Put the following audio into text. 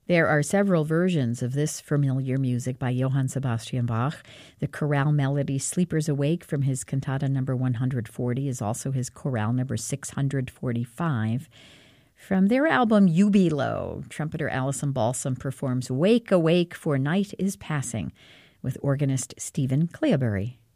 There are several versions of this familiar music by Johann Sebastian Bach. The chorale melody Sleepers Awake from his cantata number 140 is also his chorale number 645. From their album Jubilo, trumpeter Alison Balsam performs Wake Awake for Night is Passing with organist Stephen Cleobury.